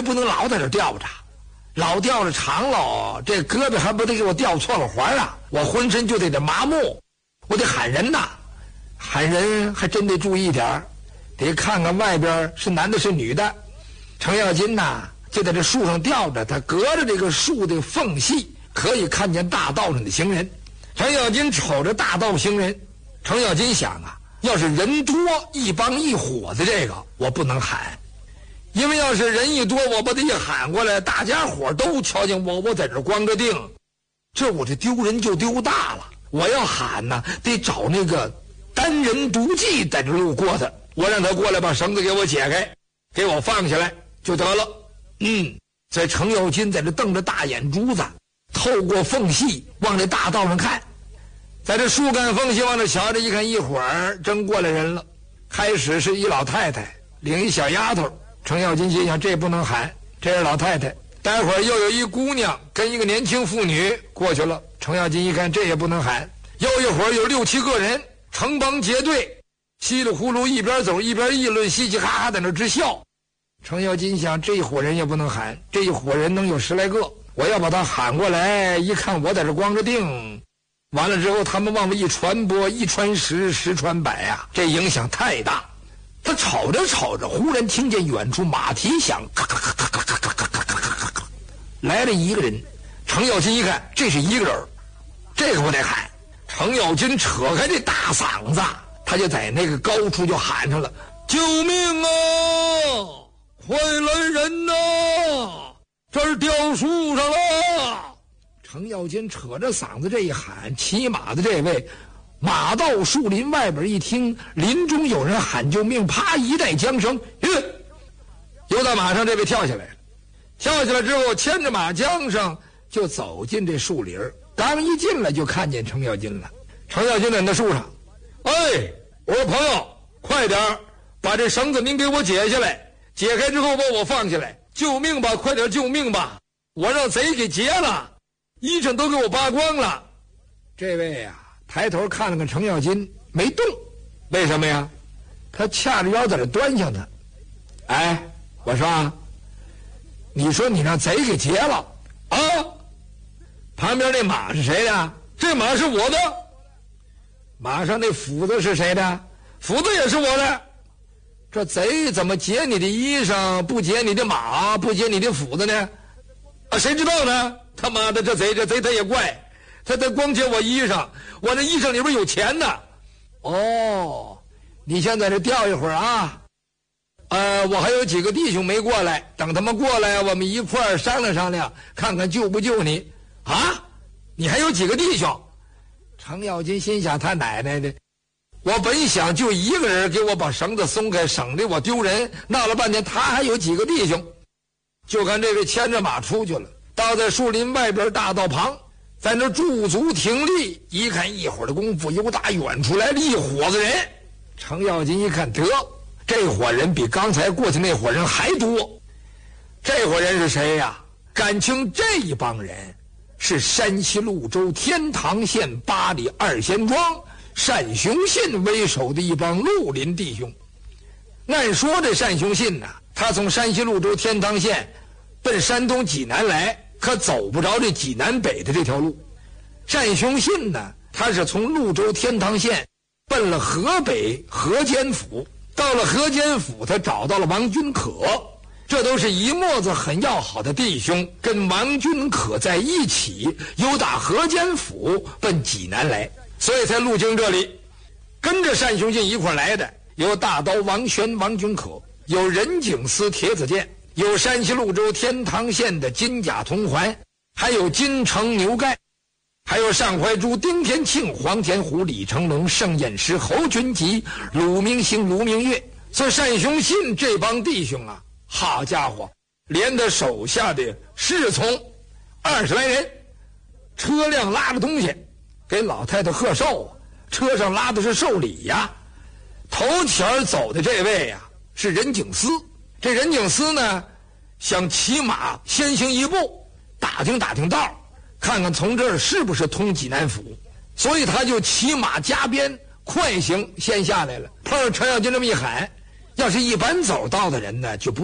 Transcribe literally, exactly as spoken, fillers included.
不能老在这吊着，老吊着长了，这胳膊还不得给我吊错了环啊！我浑身就得得麻木，我得喊人呐，喊人还真得注意点，得看看外边是男的是女的。程咬金呐，就在这树上吊着，他隔着这个树的缝隙可以看见大道上的行人。程咬金瞅着大道行人，程咬金想啊，要是人多一帮一伙的这个我不能喊，因为要是人一多，我把他一喊过来，大家伙都瞧见我我在这光着腚，这我这丢人就丢大了。我要喊呢，得找那个单人独骑在这路过的，我让他过来把绳子给我解开，给我放下来就得了。嗯，在程咬金在这瞪着大眼珠子，透过缝隙往这大道上看，在这树干缝隙往这瞧着，一看一会儿真过来人了。开始是一老太太领一小丫头，程咬金心想这不能喊，这是老太太。待会儿又有一姑娘跟一个年轻妇女过去了，程咬金一看这也不能喊。又一会儿有六七个人成帮结队，稀里呼噜一边走一边议论，嘻嘻哈哈在那直笑。程咬金想这一伙人也不能喊，这一伙人能有十来个，我要把他喊过来，一看我在这光着腚，完了之后他们往外一传播，一传十，十传百啊，这影响太大。他瞅着瞅着，忽然听见远处马蹄响，咔咔咔咔咔咔咔咔咔咔咔，来了一个人。程咬金一看这是一个人，这个我得喊。程咬金扯开这大嗓子，他就在那个高处就喊上了：救命啊，快来人呐，这儿掉树上了！程咬金扯着嗓子这一喊，骑马的这位马到树林外边一听林中有人喊救命，啪一带缰绳，哟，由到马上这位跳下来了。跳下来之后牵着马缰绳就走进这树林，刚一进来就看见程咬金了。程咬金在那树上，哎，我说朋友，快点把这绳子您给我解下来，解开之后把我放下来，救命吧，快点救命吧，我让贼给劫了，衣裳都给我扒光了。这位呀、啊抬头看了看程咬金，没动。为什么呀？他掐着腰在这端详他。哎，我说啊，你说你让贼给劫了啊？旁边那马是谁的？这马是我的。马上那斧子是谁的？斧子也是我的。这贼怎么劫你的衣裳，不劫你的马，不劫你的斧子呢？啊，谁知道呢？他妈的，这贼这贼他也怪，他他光劫我衣裳，我这衣裳里边有钱呢。哦，你先在这吊一会儿啊。呃，我还有几个弟兄没过来，等他们过来，我们一块儿商量商量，看看救不救你啊？你还有几个弟兄？程咬金心想他奶奶的，我本想就一个人给我把绳子松开，省得我丢人，闹了半天他还有几个弟兄。就看这位牵着马出去了，到在树林外边大道旁，在那驻足停立，一看一会儿的功夫，由打远处来了一伙子人。程咬金一看，得，这伙人比刚才过去那伙人还多。这伙人是谁呀？感情这一帮人是山西潞州天堂县八里二仙庄单雄信为首的一帮绿林弟兄。按说这单雄信呢，他从山西潞州天堂县奔山东济南来，可走不着这济南北的这条路。单雄信呢，他是从潞州天堂县奔了河北河间府，到了河间府他找到了王君可，这都是一墨子很要好的弟兄，跟王君可在一起，由打河间府奔济南来，所以才路经这里。跟着单雄信一块来的有大刀王宣王君可，有任景司铁子健，有山西潞州天堂县的金甲铜环，还有金城牛盖，还有上怀珠丁天庆黄天虎李成龙盛彦师侯君集鲁明星卢明月。所以单雄信这帮弟兄啊，好家伙，连他手下的侍从二十来人，车辆拉着东西给老太太贺寿啊，车上拉的是寿礼呀。头前走的这位呀、啊、是任景司，这任景司呢想骑马先行一步，打听打听道，看看从这儿是不是通济南府，所以他就骑马加鞭快行先下来了。碰上程咬金这么一喊，要是一般走道的人呢就不